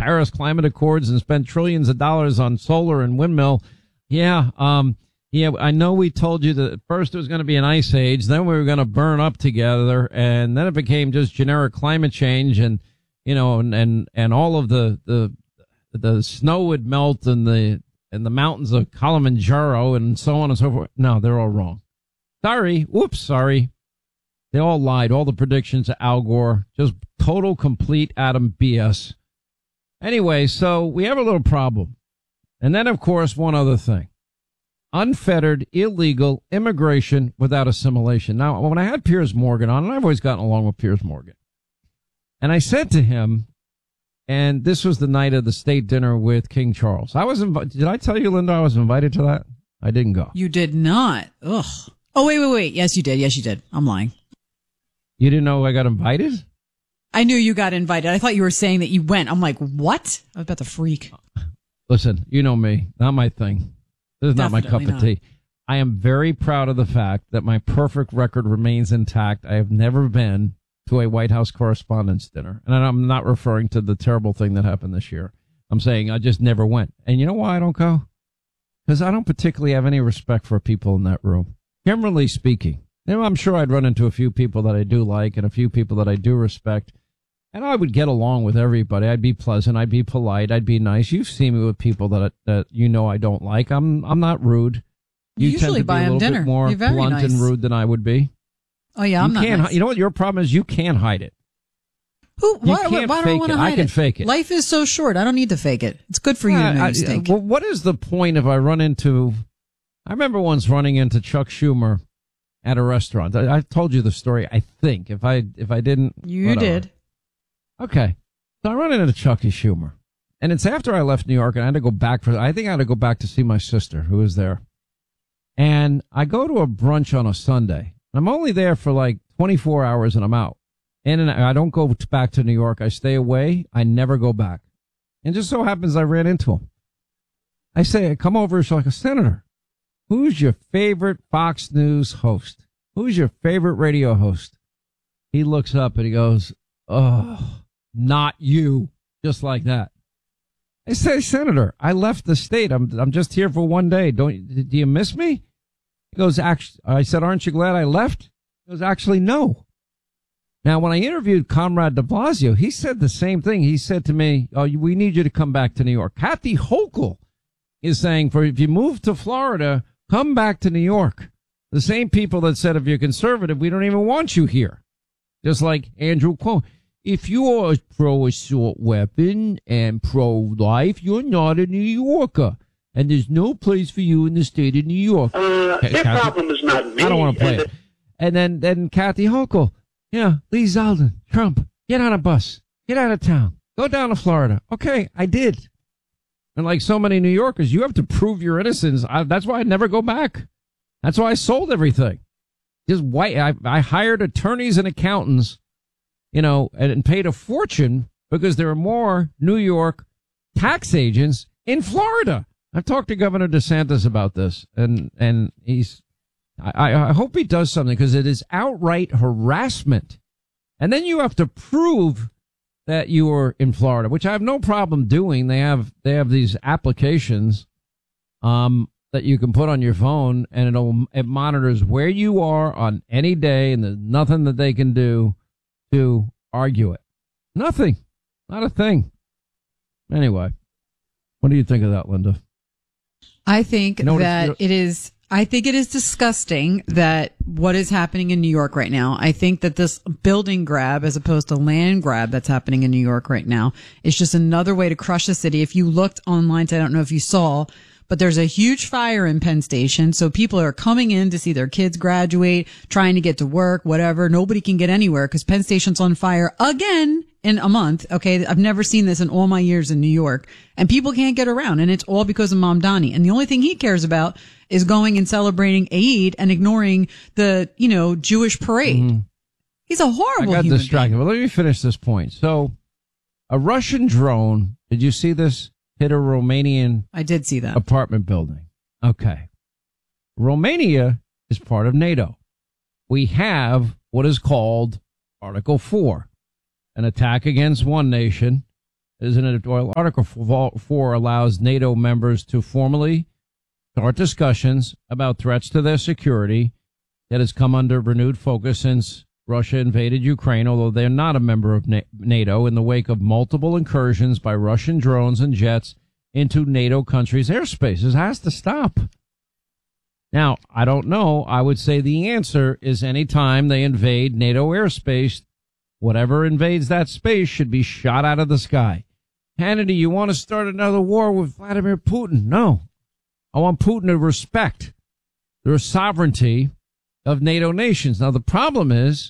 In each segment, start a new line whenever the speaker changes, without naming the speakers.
Paris Climate Accords and spent trillions of dollars on solar and windmill. Yeah, I know we told you that first it was going to be an ice age, then we were going to burn up together, and then it became just generic climate change, and and all of the snow would melt and the mountains of Kilimanjaro and so on and so forth. No, they're all wrong. Sorry. They all lied. All the predictions of Al Gore, just total, complete Adam BS. Anyway, so we have a little problem. And then, of course, one other thing. Unfettered, illegal immigration without assimilation. Now, when I had Piers Morgan on, and I've always gotten along with Piers Morgan, and I said to him, and this was the night of the state dinner with King Charles. I was invited. Did I tell you, Linda, I was invited to that? I didn't go.
You did not. Ugh. Oh, wait. Yes, you did. I'm lying.
You didn't know I got invited?
I knew you got invited. I thought you were saying that you went. I'm like, what? I was about to freak.
Listen, you know me. Not my thing. This is not my cup of tea. I am very proud of the fact that my perfect record remains intact. I have never been to a White House Correspondents' Dinner. And I'm not referring to the terrible thing that happened this year. I'm saying I just never went. And you know why I don't go? Because I don't particularly have any respect for people in that room. Generally speaking. I'm sure I'd run into a few people that I do like and a few people that I do respect. And I would get along with everybody. I'd be pleasant. I'd be polite. I'd be nice. You've seen me with people that I don't like. I'm not rude.
You usually buy them dinner.
Bit more blunt
nice.
And rude than I would be.
Oh, yeah, I'm not nice.
You know what your problem is? You can't hide it.
Why do I want to hide it?
I can fake it.
Life is so short. I don't need to fake it. It's good for you to make a mistake.
Well, what is the point if I run into... I remember once running into Chuck Schumer at a restaurant. I told you the story, I think. If I didn't...
You
whatever.
did.
Okay. So I run into Chucky Schumer. And it's after I left New York, and I had to go back I think I had to go back to see my sister, who was there. And I go to a brunch on a Sunday. I'm only there for like 24 hours, and I'm out. And I don't go back to New York. I stay away. I never go back. And just so happens I ran into him. I say, come over. She's like, Senator, who's your favorite Fox News host? Who's your favorite radio host? He looks up and he goes, oh, not you. Just like that. I say, Senator, I left the state. I'm just here for one day. Do you miss me? He goes, actually, I said, aren't you glad I left? He goes, actually, no. Now, when I interviewed Comrade de Blasio, he said the same thing. He said to me, oh, we need you to come back to New York. Kathy Hochul is saying, if you move to Florida, come back to New York. The same people that said, if you're conservative, we don't even want you here. Just like Andrew Cuomo. If you are pro-assault weapon and pro-life, you're not a New Yorker. And there's no place for you in the state of New York.
Their problem is not me.
I don't want to play it. And then Kathy Hochul. Yeah, Lee Zeldin, Trump, get on a bus. Get out of town. Go down to Florida. Okay, I did. And like so many New Yorkers, you have to prove your innocence. That's why I never go back. That's why I sold everything. I hired attorneys and accountants, and paid a fortune because there are more New York tax agents in Florida. I've talked to Governor DeSantis about this, and I hope he does something because it is outright harassment. And then you have to prove that you were in Florida, which I have no problem doing. They have these applications, that you can put on your phone, and it monitors where you are on any day, and there's nothing that they can do to argue it. Nothing. Not a thing. Anyway, what do you think of that, Linda?
I think it is disgusting that what is happening in New York right now. I think that this building grab, as opposed to land grab that's happening in New York right now, is just another way to crush the city. If you looked online, I don't know if you saw, but there's a huge fire in Penn Station. So people are coming in to see their kids graduate, trying to get to work, whatever. Nobody can get anywhere because Penn Station's on fire again in a month. Okay. I've never seen this in all my years in New York, and people can't get around. And it's all because of Mamdani. And the only thing he cares about is going and celebrating Eid and ignoring the, Jewish parade. Mm-hmm. He's a horrible human being. I got distracted.
But let me finish this point. So a Russian drone, did you see this? Hit a Romanian
I did see that
apartment building. Okay. Romania is part of NATO. We have what is called Article 4, an attack against one nation isn't it? Well, Article 4 allows NATO members to formally start discussions about threats to their security that has come under renewed focus since Russia invaded Ukraine, although they're not a member of NATO, in the wake of multiple incursions by Russian drones and jets into NATO countries' airspace. This has to stop. Now, I don't know. I would say the answer is any time they invade NATO airspace, whatever invades that space should be shot out of the sky. Hannity, you want to start another war with Vladimir Putin? No. I want Putin to respect the sovereignty of NATO nations. Now, the problem is,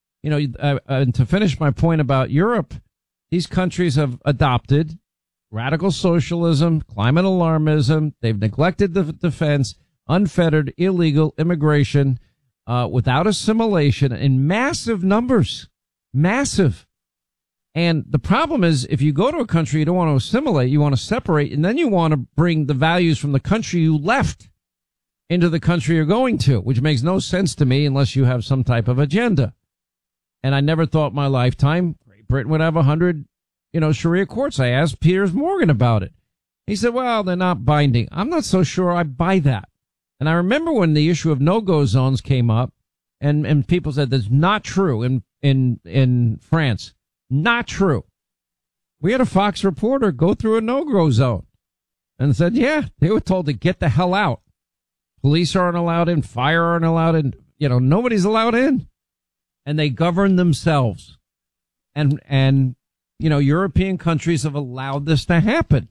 and to finish my point about Europe, these countries have adopted radical socialism, climate alarmism. They've neglected the defense, unfettered, illegal immigration, without assimilation in massive numbers. Massive. And the problem is, if you go to a country, you don't want to assimilate, you want to separate, and then you want to bring the values from the country you left into the country you're going to, which makes no sense to me unless you have some type of agenda. And I never thought in my lifetime Great Britain would have 100, Sharia courts. I asked Piers Morgan about it. He said, well, they're not binding. I'm not so sure I buy that. And I remember when the issue of no-go zones came up, and people said that's not true in France. Not true. We had a Fox reporter go through a no-go zone and said, yeah, they were told to get the hell out. Police aren't allowed in, fire aren't allowed in, nobody's allowed in. And they govern themselves. And European countries have allowed this to happen.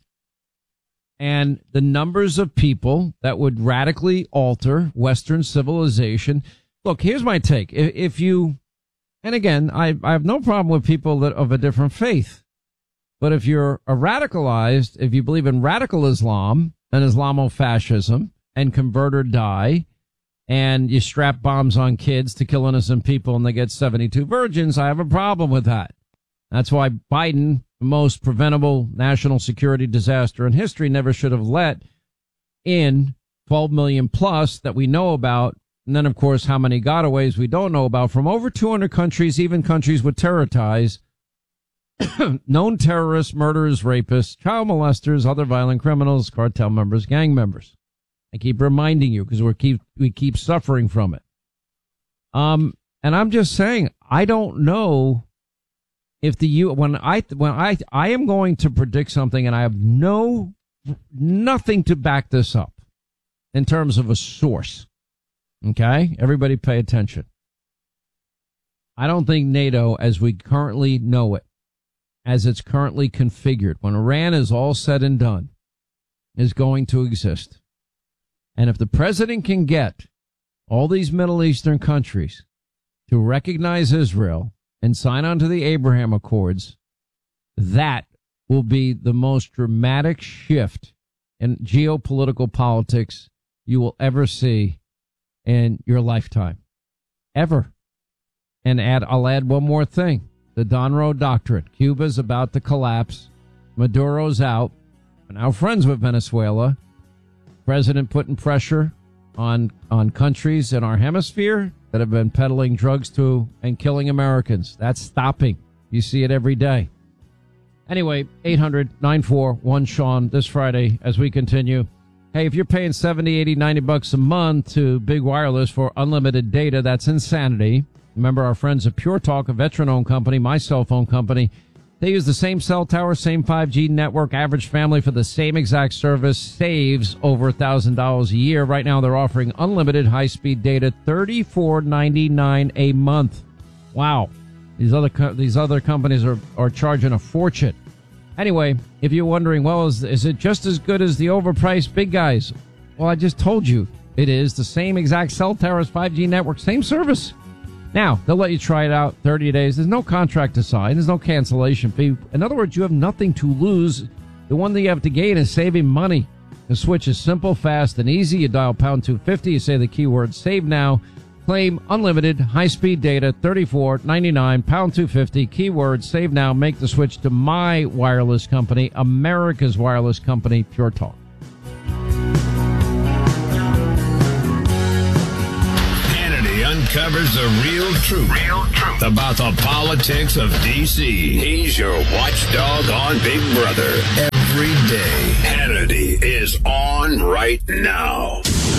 And the numbers of people that would radically alter Western civilization. Look, here's my take. And again, I have no problem with people that of a different faith. But if you're radicalized, if you believe in radical Islam and Islamofascism and convert or die, and you strap bombs on kids to kill innocent people and they get 72 virgins, I have a problem with that. That's why Biden, the most preventable national security disaster in history, never should have let in 12 million plus that we know about. And then, of course, how many gotaways we don't know about from over 200 countries, even countries with terror ties, known terrorists, murderers, rapists, child molesters, other violent criminals, cartel members, gang members. I keep reminding you because we keep suffering from it. And I'm just saying, I don't know if when I am going to predict something and I have nothing to back this up in terms of a source. Okay, everybody pay attention. I don't think NATO, as we currently know it, as it's currently configured, when Iran is all said and done, is going to exist. And if the president can get all these Middle Eastern countries to recognize Israel and sign on to the Abraham Accords, that will be the most dramatic shift in geopolitical politics you will ever see in your lifetime, ever. And I'll add one more thing. The Donroe Doctrine. Cuba's about to collapse. Maduro's out. We're now friends with Venezuela. President putting pressure on countries in our hemisphere that have been peddling drugs to and killing Americans. That's stopping. You see it every day. Anyway, 800-941-SEAN this Friday as we continue. Hey, if you're paying $70, $80, $90 a month to Big Wireless for unlimited data, that's insanity. Remember our friends at Pure Talk, a veteran-owned company, my cell phone company. They use the same cell tower, same 5G network. Average family for the same exact service saves over $1,000 a year. Right now, they're offering unlimited high-speed data, $34.99 a month. Wow. These other companies are charging a fortune. Anyway, if you're wondering, well, is it just as good as the overpriced big guys? Well, I just told you it is the same exact cell towers, 5G network, same service. Now, they'll let you try it out 30 days. There's no contract to sign. There's no cancellation fee. In other words, you have nothing to lose. The one thing you have to gain is saving money. The switch is simple, fast, and easy. You dial pound 250. You say the keyword save now. Claim unlimited high-speed data, $34.99, pound 250, keyword save now. Make the switch to my wireless company, America's wireless company, Pure Talk.
Hannity uncovers the real truth about the politics of D.C. He's your watchdog on Big Brother every day. Hannity is on right now.